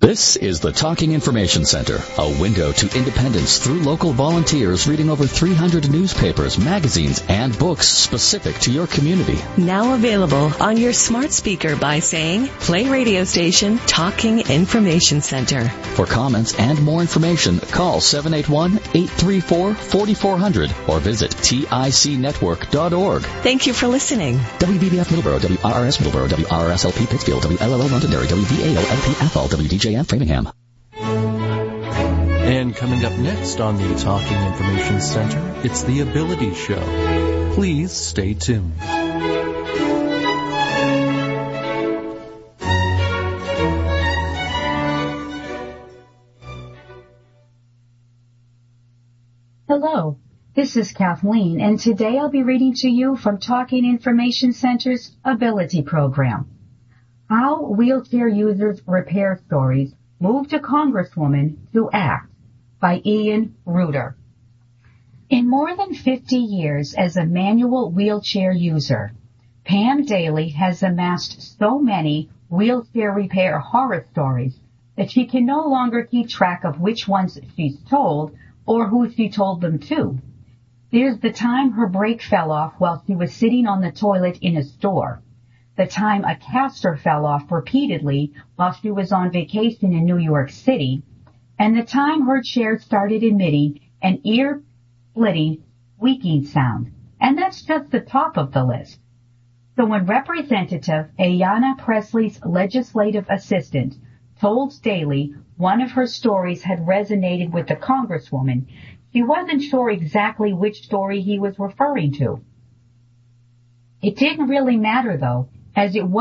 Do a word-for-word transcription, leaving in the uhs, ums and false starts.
This is the Talking Information Center, a window to independence through local volunteers reading over three hundred newspapers, magazines, and books specific to your community. Now available on your smart speaker by saying, play radio station Talking Information Center. For comments and more information, call seven eight one, eight three four, four four zero zero or visit tic network dot org. Thank you for listening. W B B F Middleborough, W R R S Middleborough, W R R S L P Pittsfield, W L L O Londonderry, W V A O L P F L, W D J F Framingham. And coming up next on the Talking Information Center, it's the Ability Show. Please stay tuned. Hello, this is Kathleen, and today I'll be reading to you from Talking Information Center's Ability Program. How Wheelchair Users Repair Stories Moved a Congresswoman to Act by Ian Reuter. In more than fifty years as a manual wheelchair user, Pam Daly has amassed so many wheelchair repair horror stories that she can no longer keep track of which ones she's told or who she told them to. There's the time her brake fell off while she was sitting on the toilet in a store, the time a caster fell off repeatedly while she was on vacation in New York City, and the time her chair started emitting an ear-splitting squeaking sound. And that's just the top of the list. So when Representative Ayanna Pressley's legislative assistant told Daly one of her stories had resonated with the Congresswoman, she wasn't sure exactly which story he was referring to. It didn't really matter, though, as it was